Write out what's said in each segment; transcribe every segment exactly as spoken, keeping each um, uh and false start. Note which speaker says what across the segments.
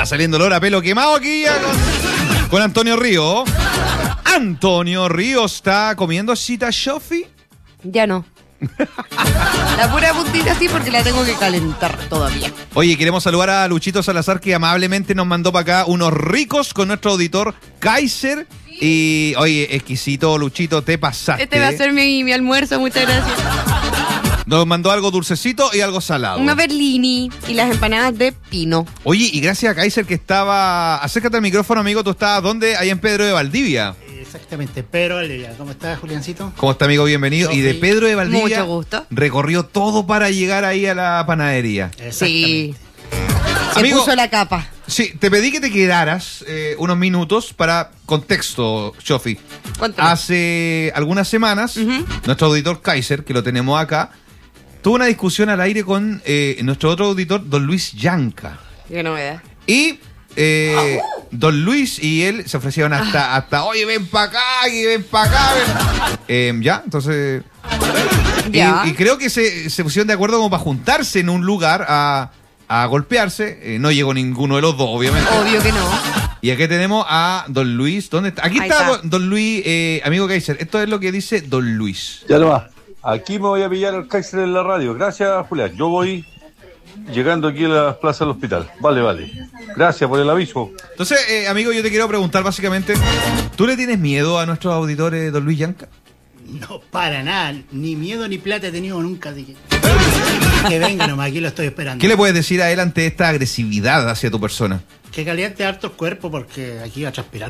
Speaker 1: está saliendo olor a pelo quemado aquí ya con, con Antonio Río. Antonio Río está comiendo cita Shofi.
Speaker 2: Ya no. La pura puntita sí porque la tengo que calentar todavía.
Speaker 1: Oye, queremos saludar a Luchito Salazar que amablemente nos mandó para acá unos ricos con nuestro auditor Kaiser. Y oye, exquisito Luchito, te pasaste.
Speaker 2: Este va a ser mi, mi almuerzo, muchas gracias.
Speaker 1: Nos mandó algo dulcecito y algo salado.
Speaker 2: Una berlini y las empanadas de pino.
Speaker 1: Oye, y gracias a Kaiser que estaba... Acércate al micrófono, amigo, tú estabas ¿dónde? Ahí en Pedro de Valdivia.
Speaker 3: Exactamente, Pedro de Valdivia. ¿Cómo estás, Juliancito?
Speaker 1: ¿Cómo está, amigo? Bienvenido.
Speaker 3: Sofi.
Speaker 1: Y de Pedro de Valdivia
Speaker 2: Mucho gusto.
Speaker 1: recorrió todo para llegar ahí a la panadería.
Speaker 2: Sí. Se
Speaker 1: Amigo,
Speaker 2: puso la capa.
Speaker 1: Sí, te pedí que te quedaras eh, unos minutos para contexto, Shofi.
Speaker 2: Cuéntame.
Speaker 1: Hace algunas semanas,
Speaker 2: Ujú.
Speaker 1: nuestro auditor Kaiser, que lo tenemos acá, tuvo una discusión al aire con eh, nuestro otro auditor, don Luis Yanca.
Speaker 2: Qué novedad.
Speaker 1: Y eh, don Luis y él se ofrecieron hasta, hasta oye, ven para acá, y ven para acá. Ven. Eh, ya, entonces... Y,
Speaker 2: Ya.
Speaker 1: y creo que se, se pusieron de acuerdo como para juntarse en un lugar a, a golpearse. Eh, no llegó ninguno de los dos, obviamente.
Speaker 2: Obvio que no.
Speaker 1: Y aquí tenemos a don Luis. ¿Dónde está? Aquí
Speaker 2: Ahí
Speaker 1: está,
Speaker 2: está.
Speaker 1: Don, don Luis, eh, amigo Kaiser. Esto es lo que dice don Luis.
Speaker 4: Ya lo va. Aquí me voy a pillar al Kaiser en la radio. Gracias, Julián. Yo voy llegando aquí a la plaza del hospital. Vale, vale. Gracias por el aviso.
Speaker 1: Entonces, eh, amigo, yo te quiero preguntar básicamente, ¿tú le tienes miedo a nuestros auditores, don Luis Yanca?
Speaker 3: No, para nada. Ni miedo ni plata he tenido nunca. Así que, que venga nomás, aquí lo estoy esperando.
Speaker 1: ¿Qué le puedes decir a él ante esta agresividad hacia tu persona?
Speaker 3: Que caliente harto el cuerpo porque aquí va a transpirar.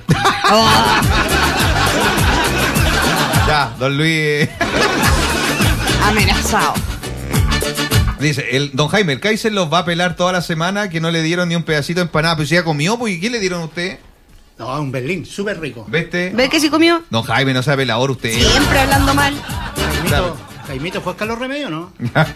Speaker 1: Ya, don Luis... eh,
Speaker 2: Amenazado.
Speaker 1: Dice, el don Jaime, el Kaiser los va a pelar toda la semana que no le dieron ni un pedacito de empanada. Pero si ya comió, pues, ¿y qué le dieron a usted?
Speaker 3: No, un Berlín, súper rico.
Speaker 1: ¿Veste?
Speaker 2: ¿Ves que sí comió?
Speaker 1: Don Jaime, no sea pelador usted.
Speaker 2: Siempre hablando mal.
Speaker 3: Jaimito,
Speaker 1: Claro.
Speaker 3: Jaimito, ¿fue a Carlos Remedio, no?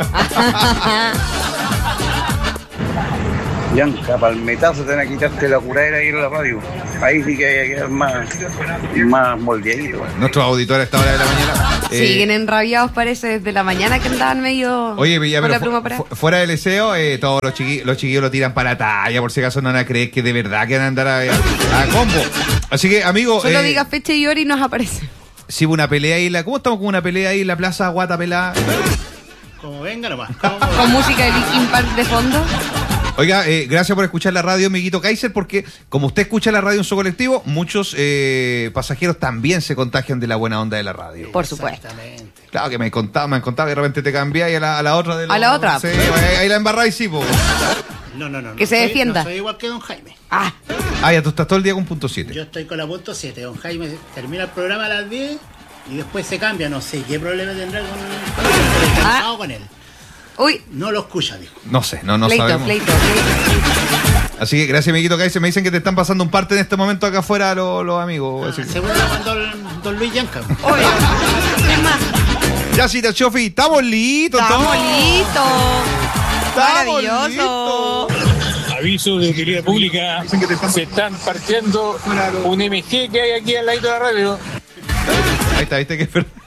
Speaker 5: Bianca, palmetazo te van a quitarte la curadera ahí en la radio. Ahí sí que hay que quedar más, más moldeadito.
Speaker 1: Nuestros auditores a esta hora de la mañana. eh,
Speaker 2: Siguen enrabiados, parece, desde la mañana que andaban medio.
Speaker 1: Oye, ya,
Speaker 2: con
Speaker 1: pero
Speaker 2: la pluma
Speaker 1: fu-
Speaker 2: para.
Speaker 1: fu- fuera del deseo, eh, todos los, chiqui- los chiquillos lo tiran para la talla, por si acaso no van a creer que de verdad que van a andar a, a- a combo. Así que, amigo,
Speaker 2: Solo
Speaker 1: eh,
Speaker 2: diga fecha y hora y nos aparece.
Speaker 1: si hubo una pelea ahí, en la, ¿cómo estamos con una pelea ahí en la plaza Guata Pelada?
Speaker 3: Como venga nomás. Como...
Speaker 2: Con música de Linkin Park de fondo.
Speaker 1: Oiga, eh, gracias por escuchar la radio, amiguito Kaiser, porque como usted escucha la radio en su colectivo, muchos eh, pasajeros también se contagian de la buena onda de la radio.
Speaker 2: Por supuesto.
Speaker 3: Exactamente.
Speaker 1: Claro que me contaba, me han contado que de repente te cambiáis a la, a la otra. De
Speaker 2: ¿A la otra?
Speaker 1: Sí, ahí, ahí la embarráis, sí, po.
Speaker 3: No, no, no.
Speaker 2: Que
Speaker 3: no
Speaker 2: se
Speaker 3: soy-
Speaker 2: defienda.
Speaker 3: No soy igual que don Jaime.
Speaker 2: Ah,
Speaker 1: Ah, ya tú estás todo el día con punto siete.
Speaker 3: Yo estoy con la punto siete. Don Jaime termina el programa a las diez y después se cambia. No sé qué problema tendrá con el estoy cansado
Speaker 2: Ah.
Speaker 3: con él.
Speaker 2: uy,
Speaker 3: No lo escucha, dijo.
Speaker 1: No sé, no, no
Speaker 2: pleito,
Speaker 1: sabemos.
Speaker 2: pleito, pleito.
Speaker 1: Así que gracias, amiguito Kaiser. Me dicen que te están pasando un parte en este momento acá afuera los, los amigos. Así que-
Speaker 3: Seguro lo mandó el don Luis Yanca.
Speaker 2: Oye, es más,
Speaker 1: Ya, sí, Chofi, estamos listos.
Speaker 2: estamos listos.
Speaker 1: Estamos
Speaker 2: Maravilloso.
Speaker 6: Aviso de utilidad pública, se están partiendo un M G que hay aquí al lado de la radio.
Speaker 1: Ahí está, viste que es verdad.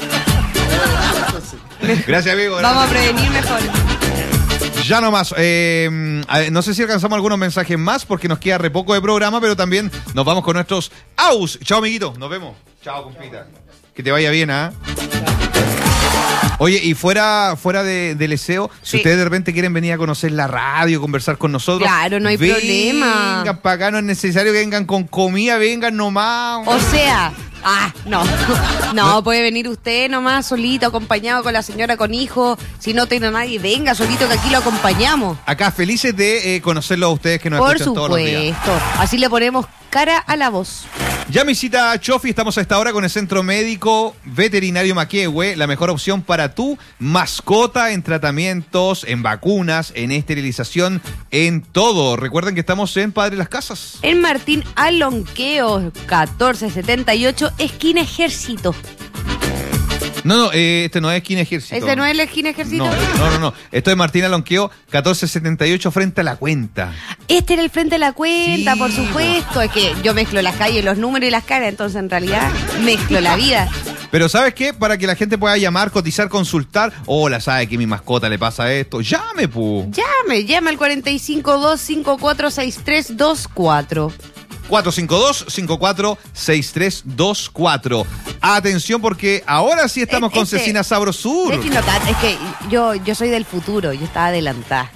Speaker 1: Gracias, amigo.
Speaker 2: Vamos a prevenir mejor.
Speaker 1: Ya nomás, eh, a ver, no sé si alcanzamos algunos mensajes más porque nos queda re poco de programa, pero también nos vamos con nuestros aus. Chao, amiguito, nos vemos. Chao, compita. Que te vaya bien, ¿ah? Oye, y fuera, fuera de, del E S E O, si
Speaker 2: Sí.
Speaker 1: ustedes de repente quieren venir a conocer la radio, conversar con nosotros.
Speaker 2: Claro, no hay problema.
Speaker 1: Vengan para acá, no es necesario que vengan con comida, vengan nomás.
Speaker 2: O sea, ah, no. No, puede venir usted nomás solito, acompañado con la señora con hijo. Si no tiene a nadie, venga solito que aquí lo acompañamos.
Speaker 1: Acá felices de eh, conocerlos a ustedes que nos
Speaker 2: Por
Speaker 1: escuchan todos los días.
Speaker 2: supuesto. Así le ponemos cara a la voz.
Speaker 1: Ya mi cita Chofi, estamos a esta hora con el Centro Médico Veterinario Maquehue, la mejor opción para tu mascota en tratamientos, en vacunas, en esterilización, en todo. Recuerden que estamos en Padre Las Casas.
Speaker 2: En Martín Alonqueo, catorce setenta y ocho, esquina Ejército.
Speaker 1: No, no, eh, este no es esquina Ejército.
Speaker 2: ¿Ese no es la esquina Ejército?
Speaker 1: No, no, no, no. Esto es Martín Alonqueo, catorce setenta y ocho, frente a la cuenta.
Speaker 2: Este era el frente de la cuenta,
Speaker 1: Sí,
Speaker 2: por supuesto. Es que yo mezclo las calles, los números y las caras, entonces en realidad mezclo la vida.
Speaker 1: Pero ¿sabes qué? Para que la gente pueda llamar, cotizar, consultar. Hola, ¿sabe que a mi mascota le pasa esto? Llame, pu.
Speaker 2: Llame, llame al cuatro cinco dos, cinco cuatro seis tres dos cuatro.
Speaker 1: cuatro cinco dos, cinco cuatro seis tres dos cuatro. Atención porque ahora sí estamos
Speaker 2: Es-
Speaker 1: con
Speaker 2: este-
Speaker 1: Cecina Sabrosur.
Speaker 2: Es que, no tan- es que yo, yo soy del futuro, yo estaba adelantada.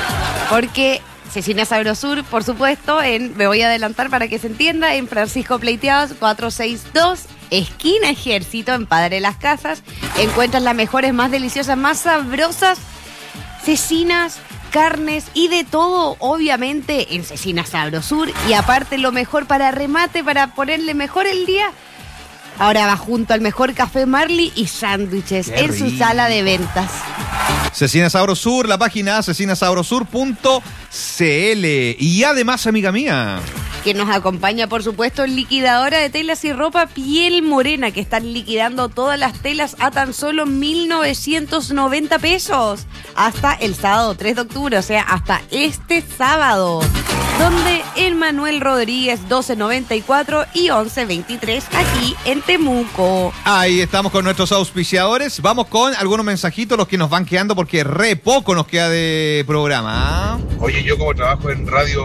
Speaker 2: Porque Cecina Sabrosur, por supuesto, en, me voy a adelantar para que se entienda, en Francisco Pleiteados cuatrocientos sesenta y dos, esquina Ejército, en Padre Las Casas, encuentras las mejores, más deliciosas, más sabrosas cecinas, carnes y de todo, obviamente, en Cecina Sabrosur. Y aparte, lo mejor para remate, para ponerle mejor el día, ahora va junto al mejor café Marley y sándwiches
Speaker 1: Qué
Speaker 2: en su
Speaker 1: rico.
Speaker 2: sala de ventas.
Speaker 1: Cecina Sabrosur, la página cecina sabrosur punto c l. Y además, amiga mía,
Speaker 2: Que nos acompaña, por supuesto, liquidadora de telas y ropa Piel Morena, que están liquidando todas las telas a tan solo mil novecientos noventa pesos. Hasta el sábado tres de octubre, o sea, hasta este sábado. Donde en Manuel Rodríguez doce noventa y cuatro y once veintitrés, aquí en Temuco.
Speaker 1: ahí estamos con nuestros auspiciadores. Vamos con algunos mensajitos, los que nos van quedando, porque re poco nos queda de programa. ¿Ah?
Speaker 7: Oye, yo como trabajo en radio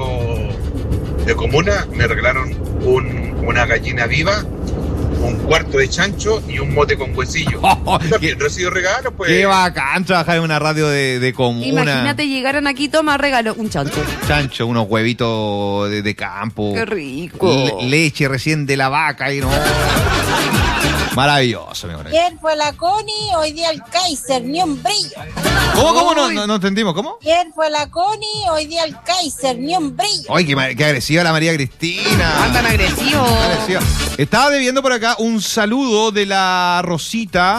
Speaker 7: de comuna, me regalaron un- una gallina viva, un cuarto de chancho y un mote con huesillo.
Speaker 1: Oh,
Speaker 7: También
Speaker 1: qué,
Speaker 7: recibo regalos, pues.
Speaker 1: qué bacán trabajar en una radio de, de comuna.
Speaker 2: Imagínate, llegaran aquí, toma regalo, un chancho.
Speaker 1: Chancho, unos huevitos de, de campo.
Speaker 2: Qué rico.
Speaker 1: Le- leche recién de la vaca y no. Maravilloso, mi amor.
Speaker 8: Ayer fue la Connie, hoy día el Kaiser, ni un brillo.
Speaker 1: ¿Cómo, cómo? No,
Speaker 2: Uy.
Speaker 1: no, no entendimos, ¿cómo?
Speaker 8: Ayer fue la Connie, hoy día el Kaiser, ni un brillo.
Speaker 1: Ay, qué, ma- qué agresiva la María Cristina.
Speaker 2: Andan agresivos.
Speaker 1: Qué agresiva. Estaba debiendo por acá un saludo de la Rosita.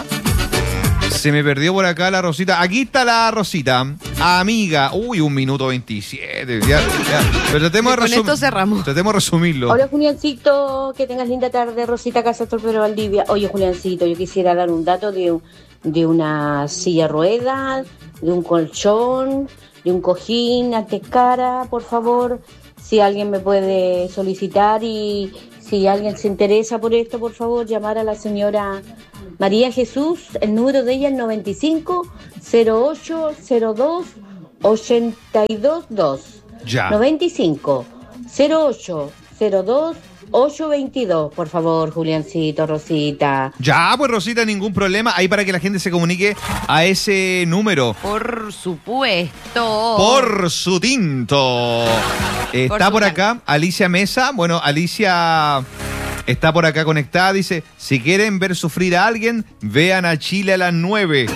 Speaker 1: Se me perdió por acá la Rosita. Aquí está la Rosita. Amiga. Uy, un minuto veintisiete. Ya, ya. Pero tratemos de
Speaker 2: Con
Speaker 1: resumir.
Speaker 2: esto cerramos.
Speaker 1: Tratemos de resumirlo.
Speaker 9: Hola Juliancito, que tengas linda tarde, Rosita Casa Torpero Valdivia. Oye Juliancito, yo quisiera dar un dato de, un- de una silla rueda, de un colchón, de un cojín antescara, por favor. Si alguien me puede solicitar y si alguien se interesa por esto, por favor, llamar a la señora María Jesús. El número de ella es noventa y cinco, cero ocho, cero dos, ochenta y dos dos.
Speaker 1: Ya.
Speaker 9: noventa y cinco, cero ocho, cero dos, ocho veintidós. Por favor, Juliancito, Rosita.
Speaker 1: Ya, pues Rosita, ningún problema. Ahí para que la gente se comunique a ese número.
Speaker 2: Por supuesto.
Speaker 1: Por su tinto. Está
Speaker 2: su
Speaker 1: por
Speaker 2: can-
Speaker 1: acá Alicia Mesa. Bueno, Alicia está por acá conectada. Dice, si quieren ver sufrir a alguien, vean a Chile a las nueve.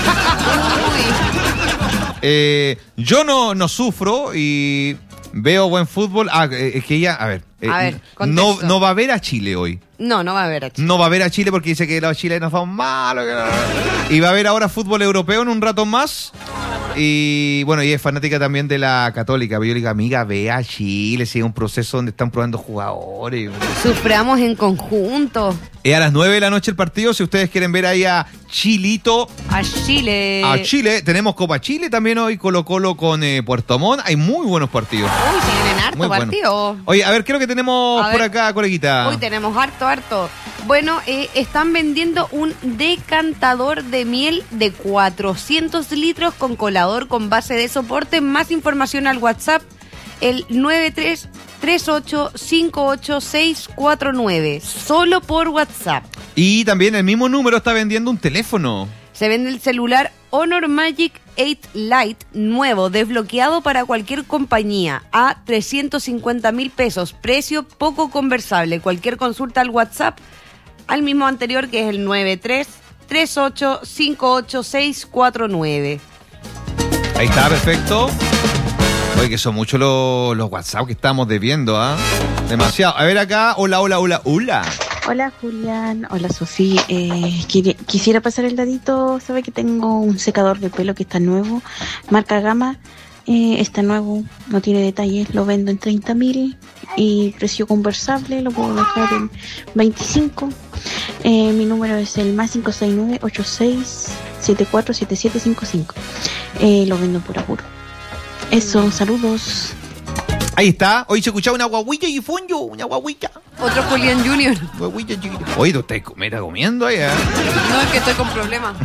Speaker 1: Eh, yo no, no sufro y veo buen fútbol. Ah, eh, es que ella, a ver, eh,
Speaker 2: A ver,
Speaker 1: no,
Speaker 2: contexto.
Speaker 1: no va a ver a Chile hoy.
Speaker 2: No, no va a haber.
Speaker 1: No va a ver a Chile porque dice que los chilenos son malos. que- Y va a ver ahora fútbol europeo en un rato más. Y bueno, y es fanática también de la Católica. Pero yo le digo, amiga, ve a Chile, si es un proceso donde están probando jugadores.
Speaker 2: Suframos en conjunto.
Speaker 1: Es a las nueve de la noche el partido. Si ustedes quieren ver ahí a Chilito,
Speaker 2: A Chile.
Speaker 1: a Chile, tenemos Copa Chile también hoy, Colo Colo con eh, Puerto Montt. Hay muy buenos partidos.
Speaker 2: Uy, se vienen harto
Speaker 1: Muy bueno.
Speaker 2: partido.
Speaker 1: Oye, a ver, ¿qué es lo que tenemos
Speaker 2: A
Speaker 1: por
Speaker 2: ver.
Speaker 1: acá, coleguita?
Speaker 2: Hoy tenemos harto, harto. Bueno, eh, están vendiendo un decantador de miel de cuatrocientos litros con colador con base de soporte. Más información al WhatsApp, el nueve tres tres ocho cinco ocho seis cuatro nueve. Solo por WhatsApp.
Speaker 1: Y también el mismo número está vendiendo un teléfono.
Speaker 2: Se vende el celular Honor Magic ocho Lite nuevo, desbloqueado para cualquier compañía, a trescientos cincuenta mil pesos, precio poco conversable. Cualquier consulta al WhatsApp, al mismo anterior, que es el nueve tres tres ocho cinco ocho seis cuatro nueve.
Speaker 1: Ahí está, perfecto. Oye, que son muchos los, los WhatsApp que estamos debiendo, ¿ah? Demasiado. A ver acá, hola, hola, hola, hola.
Speaker 10: Hola Julián, hola Sofía. Eh, quiri- quisiera pasar el dadito. Sabe que tengo un secador de pelo que está nuevo, marca Gama. Eh, está nuevo, no tiene detalles, lo vendo en treinta mil y precio conversable, lo puedo dejar en veinticinco. Eh, mi número es el más cinco seis nueve ocho seis siete cuatro siete siete cinco cinco. Eh, lo vendo por apuro. Eso, saludos.
Speaker 1: Ahí está. Hoy se escuchaba una guaguilla y funyo, una guaguilla.
Speaker 2: Otro Julián junior
Speaker 1: Guaguilla chiquita. Oye, tú estás mira, comiendo ahí, ¿eh?
Speaker 2: No, es que estoy con problemas.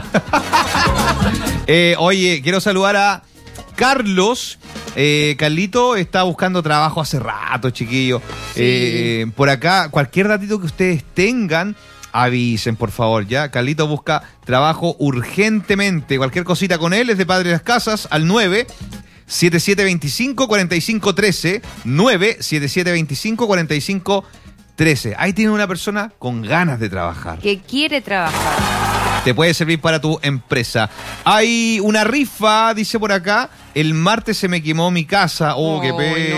Speaker 1: eh, oye, quiero saludar a Carlos. Eh, Carlito está buscando trabajo hace rato, chiquillo.
Speaker 2: Sí.
Speaker 1: Eh, por acá, cualquier datito que ustedes tengan, avisen, por favor, ¿ya? Carlito busca trabajo urgentemente. Cualquier cosita con él es de Padre de las Casas al nueve siete siete dos cinco, cuatro cinco uno tres. nueve siete siete dos cinco, cuatro cinco uno tres. Ahí tiene una persona con ganas de trabajar.
Speaker 2: Que quiere trabajar.
Speaker 1: Te puede servir para tu empresa. Hay una rifa, dice por acá. El martes se me quemó mi casa. Oh,
Speaker 2: Oh,
Speaker 1: qué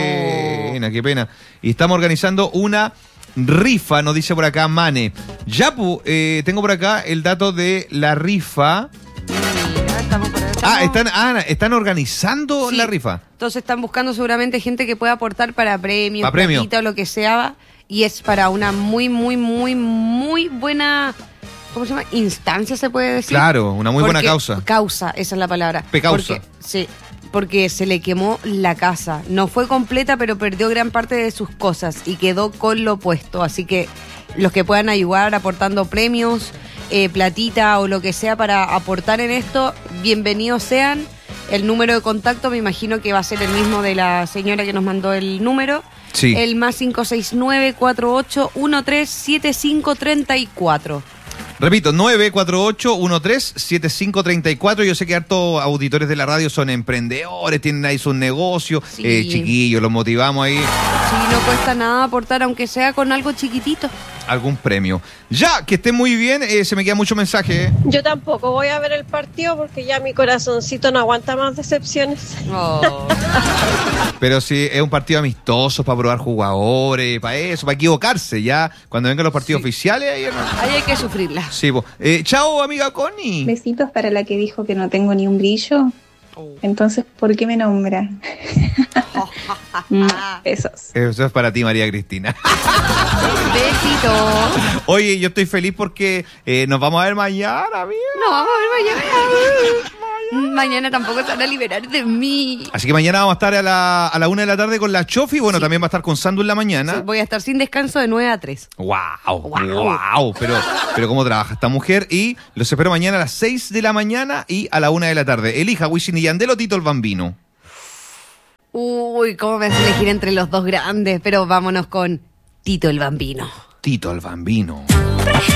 Speaker 1: pena, qué pena. Y estamos organizando una rifa, nos dice por acá Mane. Yapu, eh, tengo por acá el dato de la rifa.
Speaker 2: Mira, estamos por acá.
Speaker 1: Ah, están, ah, están organizando
Speaker 2: Sí.
Speaker 1: la rifa.
Speaker 2: Entonces están buscando seguramente gente que pueda aportar para premios,
Speaker 1: Pa' premio.
Speaker 2: platita o lo que sea. Y es para una muy, muy, muy, muy buena... ¿Cómo se llama? Instancia, se puede decir.
Speaker 1: Claro, una muy buena
Speaker 2: Porque-
Speaker 1: causa.
Speaker 2: Causa, esa es la palabra.
Speaker 1: Pecausa.
Speaker 2: Porque, sí, porque se le quemó la casa. No fue completa, pero perdió gran parte de sus cosas y quedó con lo puesto. Así que los que puedan ayudar aportando premios, eh, platita o lo que sea para aportar en esto, bienvenidos sean. El número de contacto me imagino que va a ser el mismo de la señora que nos mandó el número.
Speaker 1: Sí.
Speaker 2: El más cinco seis nueve, cuatro ocho uno tres, siete cinco tres cuatro.
Speaker 1: Repito, nueve cuatro ocho uno tres siete cinco tres cuatro. Yo sé que hartos auditores de la radio son emprendedores, tienen ahí sus negocios.
Speaker 2: Sí.
Speaker 1: Eh, chiquillos, los motivamos ahí.
Speaker 2: Sí, no cuesta nada aportar, aunque sea con algo chiquitito.
Speaker 1: Algún premio. Ya, que esté muy bien. Eh, se me queda mucho mensaje. eh.
Speaker 11: Yo tampoco voy a ver el partido porque ya mi corazoncito no aguanta más decepciones.
Speaker 2: Oh.
Speaker 1: Pero sí, es un partido amistoso para probar jugadores, para eso, para equivocarse ya. Cuando vengan los partidos oficiales, ahí, hermano.
Speaker 2: Ahí hay que sufrirla.
Speaker 1: Sí, po. Eh, chao, amiga Connie.
Speaker 12: Besitos para la que dijo que no tengo ni un brillo. Entonces, ¿por qué me nombra? Mm, Besos.
Speaker 1: Eso es para ti, María Cristina.
Speaker 2: Besito.
Speaker 1: Oye, yo estoy feliz porque eh, nos vamos a ver mañana, amiga.
Speaker 2: No, vamos a ver mañana. Mañana tampoco se van a liberar de mí.
Speaker 1: Así que mañana vamos a estar a la, a la una de la tarde con la Chofi. Bueno, también va a estar con Sandu en la mañana.
Speaker 2: Sí, voy a estar sin descanso de nueve a tres.
Speaker 1: Wow, wow, pero, pero cómo trabaja esta mujer. Y los espero mañana a las seis de la mañana y a la una de la tarde. Elija Wisin y Yandel o Tito el Bambino.
Speaker 2: Uy, cómo me hace elegir entre los dos grandes. Pero vámonos con Tito el Bambino.
Speaker 1: Tito el Bambino.